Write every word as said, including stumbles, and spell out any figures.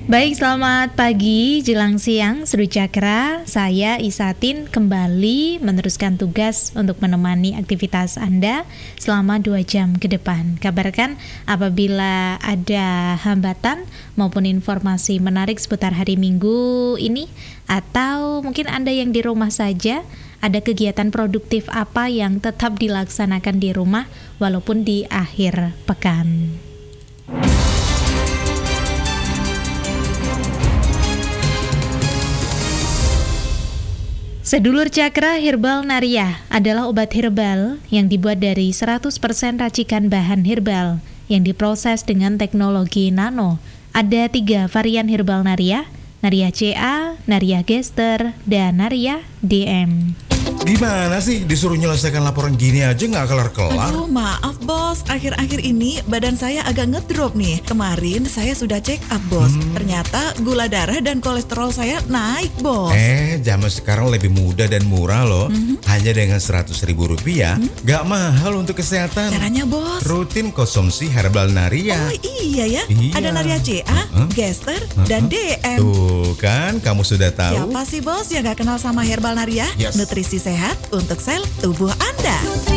Baik, selamat pagi, jelang siang, Seru Cakra. Saya Isatin kembali meneruskan tugas untuk menemani aktivitas Anda selama dua jam ke depan. Kabarkan apabila ada hambatan maupun informasi menarik seputar hari Minggu ini, atau mungkin Anda yang di rumah saja, ada kegiatan produktif apa yang tetap dilaksanakan di rumah walaupun di akhir pekan. Sedulur Cakra, Herbal Naria adalah obat herbal yang dibuat dari seratus persen racikan bahan herbal yang diproses dengan teknologi nano. Ada tiga varian Herbal Naria, Naria C A, Naria Gester, dan Naria D M. Gimana sih disuruh nyelesaikan laporan gini aja nggak kelar-kelar? Aduh, maaf bos, akhir-akhir ini badan saya agak ngedrop nih. Kemarin saya sudah check up bos, hmm. ternyata gula darah dan kolesterol saya naik bos. Eh, zaman sekarang lebih mudah dan murah loh. hmm. Hanya dengan seratus ribu rupiah, hmm? nggak mahal untuk kesehatan. Caranya bos? Rutin konsumsi Herbal Naria. Oh iya ya, iya. Ada Naria C A, uh-huh. Gester, uh-huh. dan D M. Tuh kan, kamu sudah tahu. Siapa sih bos yang gak kenal sama Herbal Naria? Yes. Nutrisi sehat untuk sel tubuh Anda.